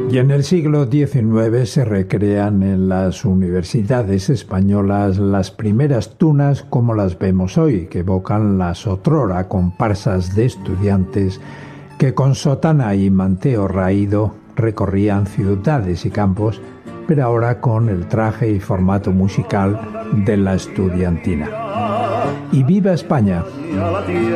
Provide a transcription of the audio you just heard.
Y en el siglo XIX se recrean en las universidades españolas las primeras tunas como las vemos hoy, que evocan las otrora comparsas de estudiantes que con sotana y manteo raído recorrían ciudades y campos, pero ahora con el traje y formato musical de la estudiantina. ¡Y viva España!